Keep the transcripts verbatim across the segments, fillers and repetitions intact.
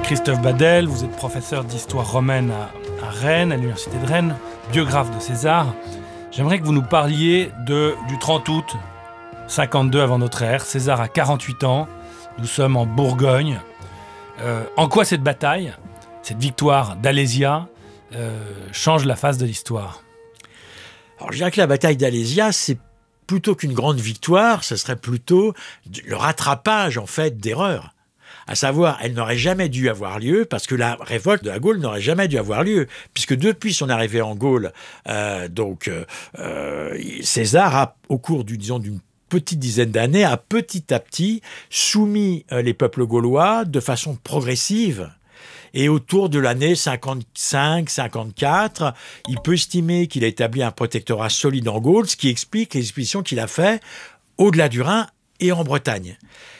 Christophe Badel, vous êtes professeur d'histoire romaine à, à Rennes, à l'université de Rennes, biographe de César. J'aimerais que vous nous parliez de, du trente août cinquante-deux avant notre ère. César a quarante-huit ans, nous sommes en Bourgogne. Euh, en quoi cette bataille, cette victoire d'Alésia, euh, change la face de l'histoire ? Alors je dirais que la bataille d'Alésia, c'est plutôt qu'une grande victoire, ce serait plutôt le rattrapage en fait d'erreurs. À savoir, elle n'aurait jamais dû avoir lieu parce que la révolte de la Gaule n'aurait jamais dû avoir lieu, puisque depuis son arrivée en Gaule, euh, donc euh, César a, au cours du, disons, d'une petite dizaine d'années, a petit à petit soumis euh, les peuples gaulois de façon progressive. Et autour de l'année cinquante-cinq cinquante-quatre, il peut estimer qu'il a établi un protectorat solide en Gaule, ce qui explique les expéditions qu'il a faites au-delà du Rhin et en Bretagne.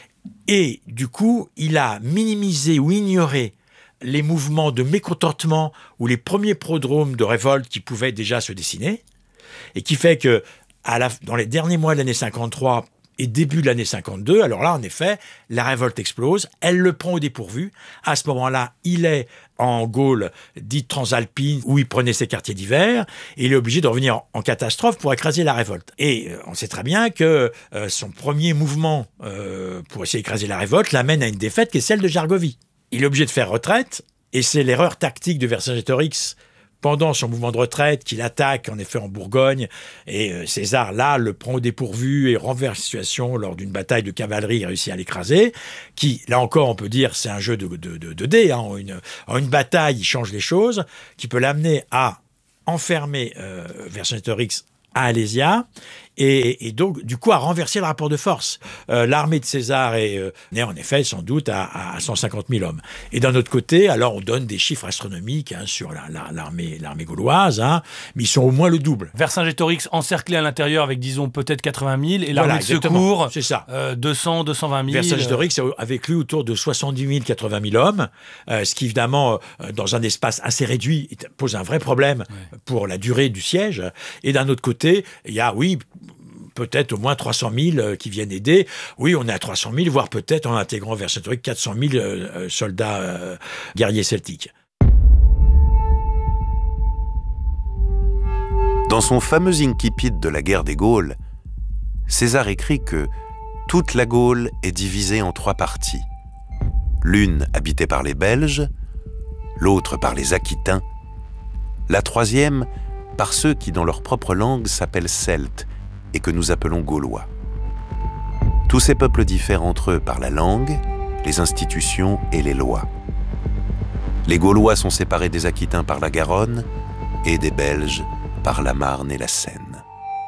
Et du coup, il a minimisé ou ignoré les mouvements de mécontentement ou les premiers prodromes de révolte qui pouvaient déjà se dessiner, et qui fait que à la, dans les derniers mois de l'année cinquante-trois et début de l'année cinquante-deux, alors là, en effet, la révolte explose, elle le prend au dépourvu. À ce moment-là, il est en Gaule dite transalpine, où il prenait ses quartiers d'hiver, et il est obligé de revenir en catastrophe pour écraser la révolte. Et euh, on sait très bien que euh, son premier mouvement euh, pour essayer d'écraser la révolte l'amène à une défaite qui est celle de Gergovie. Il est obligé de faire retraite, et c'est l'erreur tactique de Vercingétorix pendant son mouvement de retraite, qu'il attaque en effet en Bourgogne, et euh, César, là, le prend au dépourvu et renverse la situation lors d'une bataille de cavalerie, il réussit à l'écraser, qui, là encore, on peut dire, c'est un jeu de, de, de, de dés, hein, en, une, en une bataille, il change les choses, qui peut l'amener à enfermer euh, Vercingétorix à Alésia, et, et donc, du coup, à renverser le rapport de force. Euh, l'armée de César est euh, née, en effet, sans doute, à, à cent cinquante mille hommes. Et d'un autre côté, alors, on donne des chiffres astronomiques hein, sur la, la, l'armée, l'armée gauloise, hein, mais ils sont au moins le double. Vercingétorix encerclé à l'intérieur avec, disons, peut-être quatre-vingt mille, et l'armée voilà, de secours, c'est ça. Euh, deux cents, deux cent vingt mille. Vercingétorix euh... avec lui autour de soixante-dix mille, quatre-vingt mille hommes, euh, ce qui, évidemment, euh, dans un espace assez réduit, pose un vrai problème ouais. pour la durée du siège. Et d'un autre côté, il y a, oui, peut-être au moins trois cent mille qui viennent aider. Oui, on est à trois cent mille, voire peut-être en intégrant Vercingétorix quatre cent mille euh, soldats euh, guerriers celtiques. Dans son fameux incipit de la guerre des Gaules, César écrit que toute la Gaule est divisée en trois parties. L'une habitée par les Belges, l'autre par les Aquitains, la troisième par ceux qui, dans leur propre langue, s'appellent Celtes, et que nous appelons Gaulois. Tous ces peuples diffèrent entre eux par la langue, les institutions et les lois. Les Gaulois sont séparés des Aquitains par la Garonne et des Belges par la Marne et la Seine.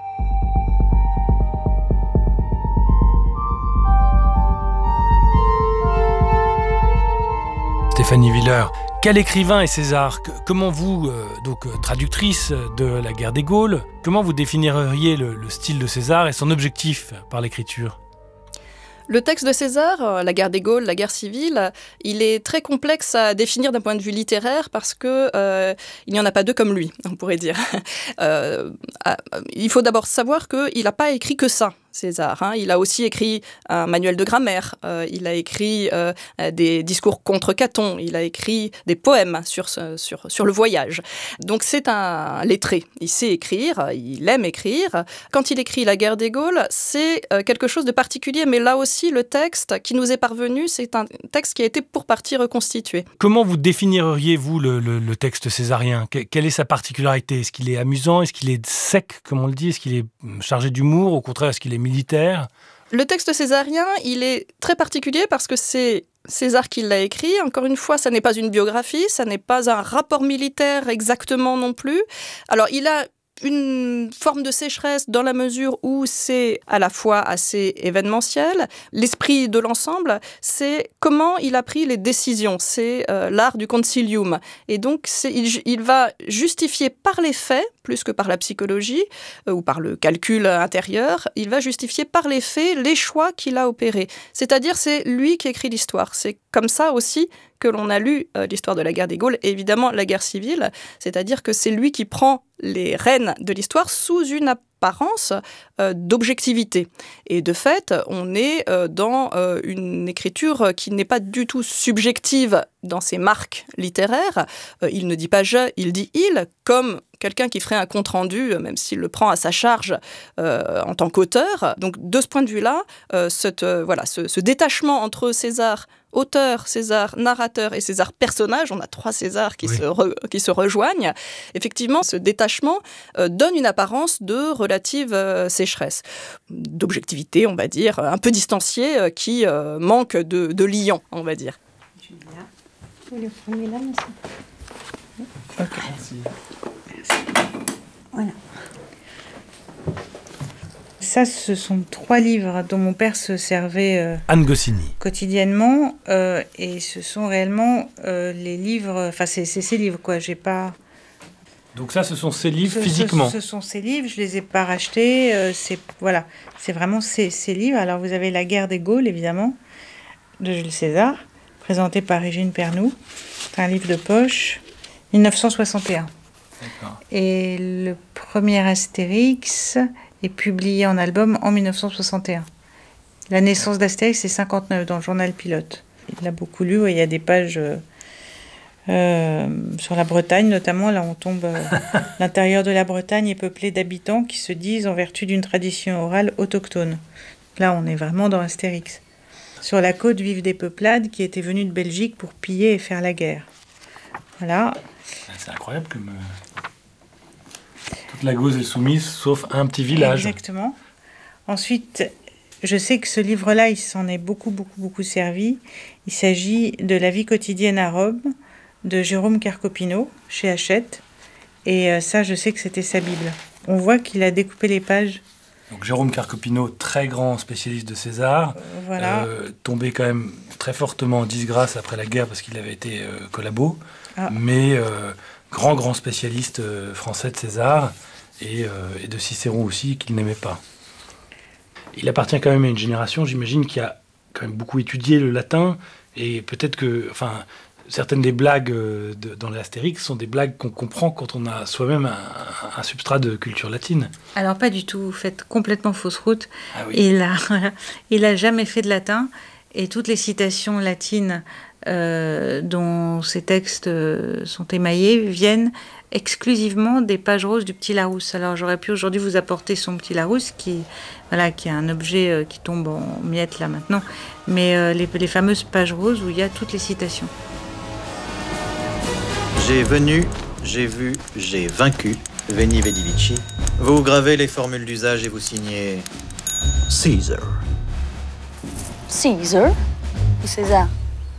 Stéphanie Willer, quel écrivain est César ? Comment vous, euh, donc traductrice de la guerre des Gaules, comment vous définiriez le, le style de César et son objectif par l'écriture ? Le texte de César, la guerre des Gaules, la guerre civile, il est très complexe à définir d'un point de vue littéraire parce que euh, il n'y en a pas deux comme lui, on pourrait dire. Euh, il faut d'abord savoir qu'il n'a pas écrit que ça. César. Hein. Il a aussi écrit un manuel de grammaire, euh, il a écrit euh, des discours contre Caton, il a écrit des poèmes sur, ce, sur, sur le voyage. Donc c'est un lettré, il sait écrire, il aime écrire. Quand il écrit La guerre des Gaules, c'est euh, quelque chose de particulier, mais là aussi le texte qui nous est parvenu, c'est un texte qui a été pour partie reconstitué. Comment vous définiriez-vous le, le, le texte césarien ? Quelle est sa particularité ? Est-ce qu'il est amusant ? Est-ce qu'il est sec, comme on le dit ? Est-ce qu'il est chargé d'humour ? Au contraire, est-ce qu'il est militaire ? Le texte césarien, il est très particulier parce que c'est César qui l'a écrit. Encore une fois, ça n'est pas une biographie, ça n'est pas un rapport militaire exactement non plus. Alors, il a une forme de sécheresse dans la mesure où c'est à la fois assez événementiel. L'esprit de l'ensemble, c'est comment il a pris les décisions. C'est euh, l'art du concilium. Et donc, c'est, il, il va justifier par les faits, plus que par la psychologie euh, ou par le calcul intérieur, il va justifier par les faits les choix qu'il a opérés. C'est-à-dire, c'est lui qui écrit l'histoire. C'est comme ça aussi que l'on a lu euh, l'histoire de la guerre des Gaules et évidemment la guerre civile, c'est-à-dire que c'est lui qui prend les rênes de l'histoire sous une apparence euh, d'objectivité. Et de fait, on est euh, dans euh, une écriture qui n'est pas du tout subjective dans ses marques littéraires. Euh, il ne dit pas « je », il dit « il », comme quelqu'un qui ferait un compte-rendu, même s'il le prend à sa charge euh, en tant qu'auteur. Donc, de ce point de vue-là, euh, cette, euh, voilà, ce, ce détachement entre César auteur, César narrateur et César personnage, on a trois Césars qui, oui. se, re, qui se rejoignent, effectivement, ce détachement euh, donne une apparence de relative euh, sécheresse, d'objectivité, on va dire, un peu distanciée, euh, qui euh, manque de, de liant, on va dire. Julia, vous le prenez là, monsieur ? Ok. Merci. Merci. Voilà. Ça, ce sont trois livres dont mon père se servait euh, Anne Goscinny. quotidiennement. Euh, et ce sont réellement euh, les livres... Enfin, c'est, c'est ces livres, quoi. J'ai pas... Donc ça, ce sont ces livres ce, physiquement. Ce, ce sont ces livres. Je les ai pas rachetés. Euh, c'est, voilà. C'est vraiment ces, ces livres. Alors, vous avez La guerre des Gaules, évidemment, de Jules César, présenté par Régine Pernoud. C'est un livre de poche, dix-neuf cent soixante et un. D'accord. Et le premier Astérix est publié en album en dix-neuf cent soixante et un. La naissance d'Astérix, c'est cinquante-neuf, dans le journal Pilote. Il l'a beaucoup lu, et il y a des pages euh, euh, sur la Bretagne, notamment. Là, on tombe... Euh, l'intérieur de la Bretagne est peuplé d'habitants qui se disent en vertu d'une tradition orale autochtone. Là, on est vraiment dans Astérix. Sur la côte vivent des peuplades qui étaient venues de Belgique pour piller et faire la guerre. Voilà. C'est incroyable comme... Toute la Gaule est soumise, sauf un petit village. Exactement. Ensuite, je sais que ce livre-là, il s'en est beaucoup, beaucoup, beaucoup servi. Il s'agit de La vie quotidienne à Rome, de Jérôme Carcopino, chez Hachette. Et ça, je sais que c'était sa Bible. On voit qu'il a découpé les pages. Donc Jérôme Carcopino, très grand spécialiste de César, voilà. euh, tombé quand même très fortement en disgrâce après la guerre parce qu'il avait été euh, collabo, ah. mais euh, grand, grand spécialiste euh, français de César et, euh, et de Cicéron aussi, qu'il n'aimait pas. Il appartient quand même à une génération, j'imagine, qui a quand même beaucoup étudié le latin, et peut-être que, enfin, certaines des blagues de, dans les Astérix sont des blagues qu'on comprend quand on a soi-même un, un substrat de culture latine. Alors pas du tout, vous faites complètement fausse route. Ah oui. Il a, il a jamais fait de latin, et toutes les citations latines euh, dont ces textes sont émaillés viennent exclusivement des pages roses du Petit Larousse. Alors j'aurais pu aujourd'hui vous apporter son Petit Larousse, qui, voilà, qui est un objet euh, qui tombe en miettes là maintenant, mais euh, les, les fameuses pages roses où il y a toutes les citations. J'ai venu, j'ai vu, j'ai vaincu. Veni Vidi Vici. Vous gravez les formules d'usage et vous signez Caesar. Caesar ou César?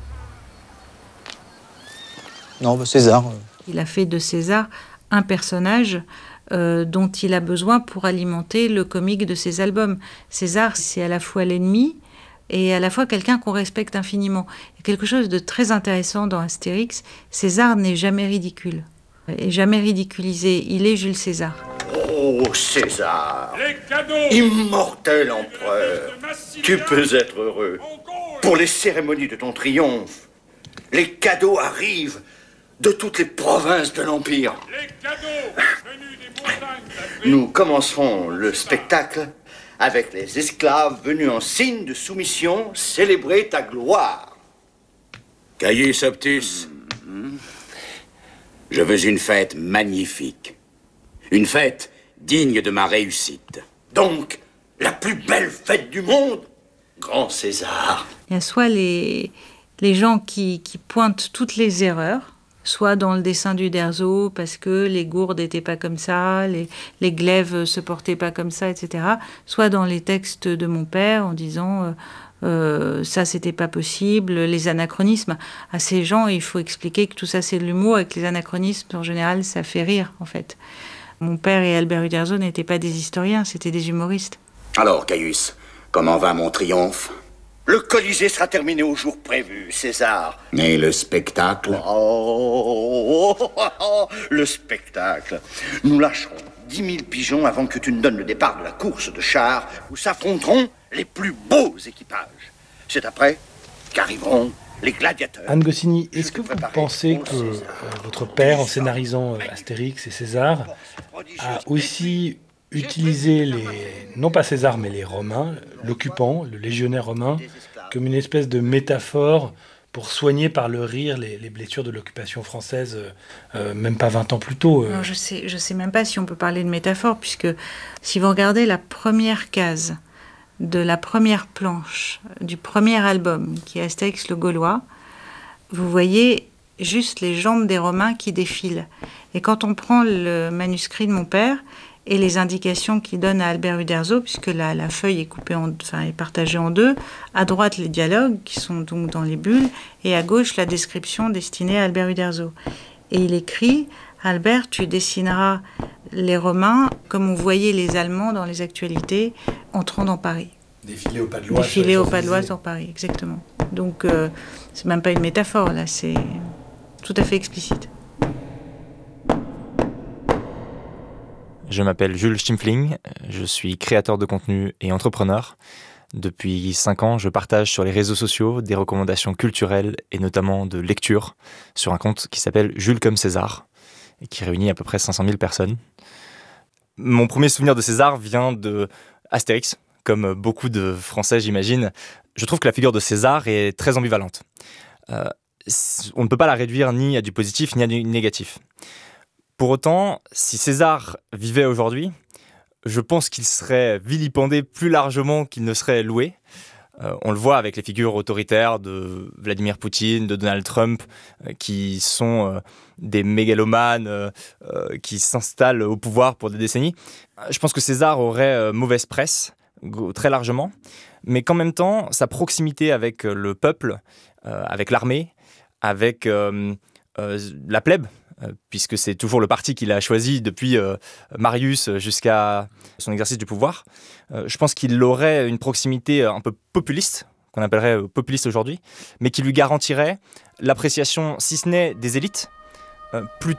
Non, bah César. Il a fait de César un personnage euh, dont il a besoin pour alimenter le comique de ses albums. César, c'est à la fois l'ennemi et à la fois quelqu'un qu'on respecte infiniment. Il y a quelque chose de très intéressant dans Astérix. César n'est jamais ridicule, et jamais ridiculisé. Il est Jules César. Oh, César, immortel empereur, tu peux être heureux. Pour les cérémonies de ton triomphe, les cadeaux arrivent de toutes les provinces de l'Empire. Les cadeaux venus des montagnes. Nous commencerons le spectacle avec les esclaves venus en signe de soumission célébrer ta gloire. Caius Optus, mm-hmm. Je veux une fête magnifique. Une fête digne de ma réussite. Donc, la plus belle fête du monde, Grand César. Il y a soit les, les gens qui, qui pointent toutes les erreurs, soit dans le dessin d'Uderzo, parce que les gourdes n'étaient pas comme ça, les, les glaives se portaient pas comme ça, et cetera. Soit dans les textes de mon père, en disant euh, euh, ça, c'était pas possible, les anachronismes. À ces gens, il faut expliquer que tout ça, c'est de l'humour, et que les anachronismes, en général, ça fait rire, en fait. Mon père et Albert Uderzo n'étaient pas des historiens, c'était des humoristes. Alors, Caius, comment va mon triomphe? Le Colisée sera terminé au jour prévu, César. Et le spectacle? Oh, oh, oh, oh, le spectacle. Nous lâcherons dix mille pigeons avant que tu ne donnes le départ de la course de chars où s'affronteront les plus beaux équipages. C'est après qu'arriveront les gladiateurs. Anne Goscinny, est-ce que vous pensez que euh, votre père, en scénarisant euh, Astérix et César, a aussi utilisé les, non pas César, mais les Romains, l'occupant, le légionnaire romain, comme une espèce de métaphore pour soigner par le rire les, les blessures de l'occupation française, euh, même pas vingt ans plus tôt. Euh. Non, je sais, je sais même pas si on peut parler de métaphore, puisque si vous regardez la première case de la première planche du premier album, qui est Astérix le Gaulois, vous voyez juste les jambes des Romains qui défilent. Et quand on prend le manuscrit de mon père et les indications qu'il donne à Albert Uderzo, puisque la, la feuille est coupée, en, enfin, est partagée en deux, à droite les dialogues qui sont donc dans les bulles, et à gauche la description destinée à Albert Uderzo. Et il écrit « Albert, tu dessineras les Romains comme on voyait les Allemands dans les actualités entrant dans Paris. » Défiler au pas de l'Oise. Défiler au pas de l'Oise dans Paris, exactement. Donc, euh, c'est même pas une métaphore, là, c'est tout à fait explicite. Je m'appelle Jules Schimpfling, je suis créateur de contenu et entrepreneur. Depuis cinq ans, je partage sur les réseaux sociaux des recommandations culturelles et notamment de lecture sur un compte qui s'appelle Jules comme César et qui réunit à peu près cinq cent mille personnes. Mon premier souvenir de César vient de Astérix, comme beaucoup de Français j'imagine. Je trouve que la figure de César est très ambivalente. Euh, on ne peut pas la réduire ni à du positif ni à du négatif. Pour autant, si César vivait aujourd'hui, je pense qu'il serait vilipendé plus largement qu'il ne serait loué. Euh, on le voit avec les figures autoritaires de Vladimir Poutine, de Donald Trump, euh, qui sont euh, des mégalomanes, euh, euh, qui s'installent au pouvoir pour des décennies. Je pense que César aurait euh, mauvaise presse, très largement, mais qu'en même temps, sa proximité avec le peuple, euh, avec l'armée, avec euh, euh, la plèbe, puisque c'est toujours le parti qu'il a choisi depuis euh, Marius jusqu'à son exercice du pouvoir. Euh, je pense qu'il aurait une proximité un peu populiste, qu'on appellerait populiste aujourd'hui, mais qui lui garantirait l'appréciation, si ce n'est des élites, euh, plutôt